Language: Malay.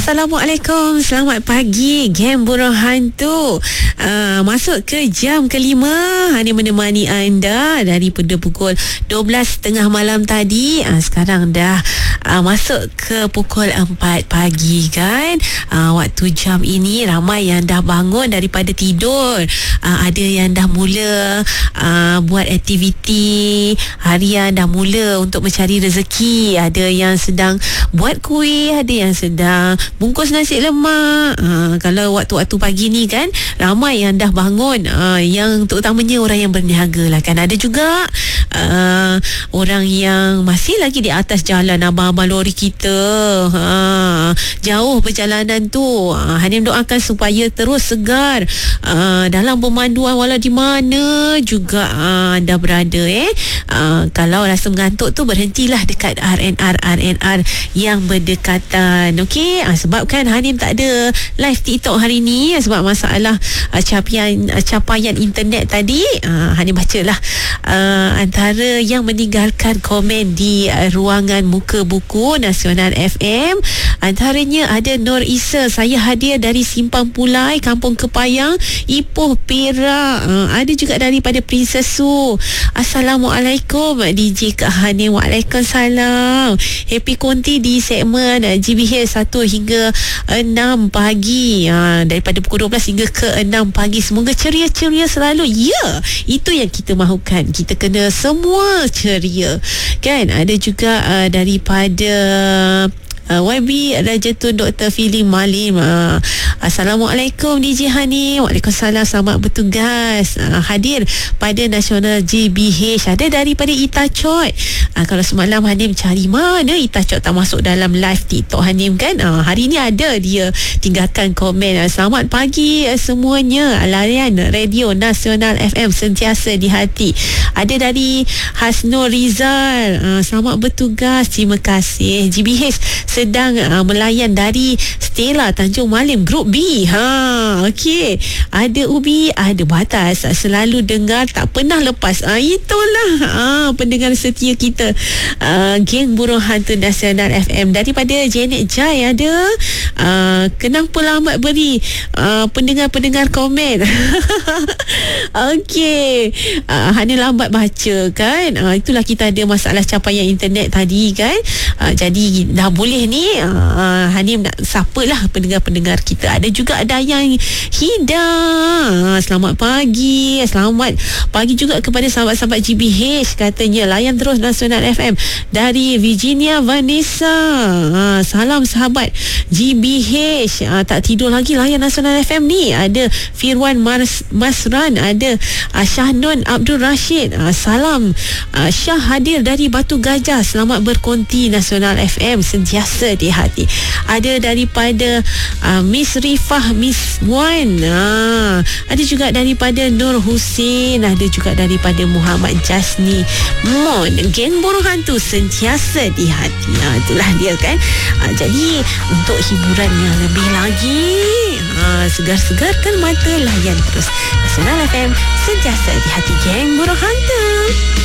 Assalamualaikum, selamat pagi geng Burung Hantu. Masuk ke jam kelima, Hani menemani anda daripada pukul 12.30 malam tadi. Sekarang dah masuk ke pukul 4 pagi kan. Waktu jam ini ramai yang dah bangun daripada tidur. Ada yang dah mula buat aktiviti harian, dah mula untuk mencari rezeki. Ada yang sedang buat kuih, ada yang sedang bungkus nasi lemak. Kalau waktu-waktu pagi ni kan, ramai yang dah bangun, yang terutamanya orang yang berniaga lah kan. Ada juga orang yang masih lagi di atas jalan, abang-abang lori kita. Jauh perjalanan tu, Hanim doakan supaya terus segar dalam pemanduan walau di mana juga anda berada. Kalau rasa mengantuk tu, berhentilah dekat RNR yang berdekatan. Okey, sebab kan Hanim tak ada live TikTok hari ni sebab masalah capaian internet tadi. Hanim bacalah antara yang meninggalkan komen di ruangan muka buku Nasional FM. Antaranya ada Nur Isa, saya hadir dari Simpang Pulai, Kampung Kepayang, Ipoh, Perak. Ada juga daripada Princess Su. Assalamualaikum DJ Kak Hanim. Waalaikumsalam. Happy Konti di segmen GBH 1 hingga 6 pagi. Daripada pukul 12 hingga ke 6 pagi. Semoga ceria-ceria selalu. Ya, itu yang kita mahukan. Kita kena semua ceria kan. Ada juga daripada YB Rajatun Dr. Fili Malim. Assalamualaikum DJ Hani. Waalaikumsalam, selamat bertugas. Hadir pada Nasional GBH. Ada daripada Itachot. Kalau semalam Hanim cari mana Itachot tak masuk dalam live TikTok Hanim kan. Hari ni ada dia tinggalkan komen. Selamat pagi semuanya. Layan Radio Nasional FM sentiasa di hati. Ada dari Hasnul Rizal. Selamat bertugas. Terima kasih. GBH sedang melayan dari Stella Tanjung Malim Grup B. Okey. Ada Ubi, ada Batas. Selalu dengar, tak pernah lepas. Itulah pendengar setia kita. Geng Burung Hantu Nasional FM. Daripada Janet Jai ada. Kenapa lambat beri pendengar-pendengar komen? Okey. Hanya lambat baca kan. Itulah, kita ada masalah capaian internet tadi kan. Jadi dah boleh ni Hanim nak sapalah pendengar-pendengar kita. Ada juga Dayang Hida. Selamat pagi. Selamat pagi juga kepada sahabat-sahabat GBH. Katanya layan terus Nasional FM. Dari Virginia Vanessa. Salam sahabat GBH. Tak tidur lagi layan Nasional FM ni. Ada Firwan Masran. Ada Syahnun Abdul Rashid. Salam Syah hadir dari Batu Gajah. Selamat berkonti Nasional FM sentiasa di hati. Ada daripada Miss Rifah, Miss Wan. Ada juga daripada Nur Husin. Ada juga daripada Muhammad Jasni Mon. Geng Burung Hantu sentiasa di hati. Itulah dia kan. Jadi untuk hiburan yang lebih lagi, segar-segarkan mata, layan terus Nasional FM sentiasa di hati Geng Burung Hantu.